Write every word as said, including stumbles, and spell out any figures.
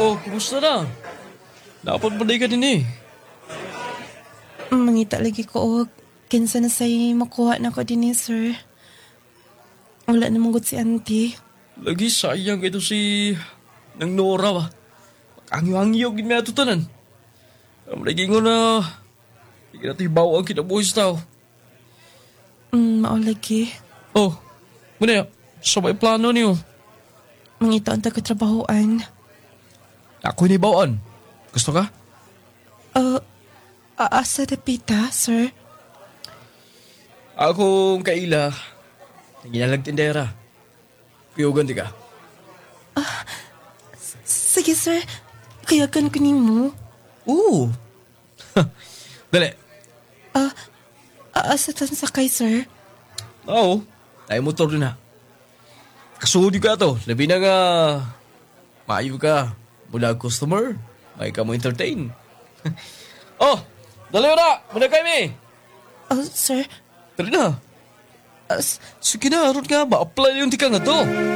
Oh, kumusta na? Dapat ba ka din eh? Mangita lagi ko og kinsa na say makuha na ko din eh, sir. Wala namang good si auntie. Lagi sayang ito si nang Nora ba? Angyo-angyo gid may atutanan. Ang lagi ko na hindi natin bawa ang kinabuhis tao. Mm, mao lagi. Oh, muna ya, sabay plano niyo. Mangita ang taga-trabahoan. Ako ni bawaan. Gusto ka? Uh, aasa na pita, sir? Akong kaila. Naginalag tindera. Piyogan di ka? Sige, sir. Kayagan ko nimo. Oo. Dali. Ah, aasa tan sakay, sir? Oo. Tayo motor din ha. Kasudi ka to. Labi na nga. Maayo ka. Mula customer. May ka mo entertain. Oh, dali na. Muna kayo mi. Oh, sir. Dali na. Uh, s- Sige na, aron ka ba? Apply yung tika nga to.